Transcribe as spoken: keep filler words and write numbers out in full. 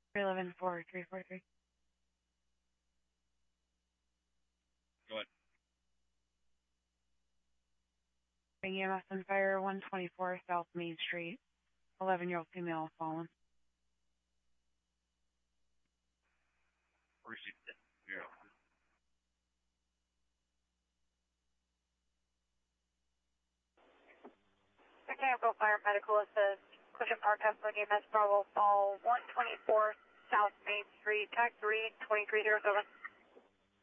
three eleven four three four three. Go ahead. E M S and fire one twenty-four South Main Street. eleven-year-old female fallen. Receive it. Yeah. Mechanical Fire Medical Assist. Cushion Park, Esco, E M S Bravo, Fall one twenty-four South Main Street, Tag three, twenty-three zero seven.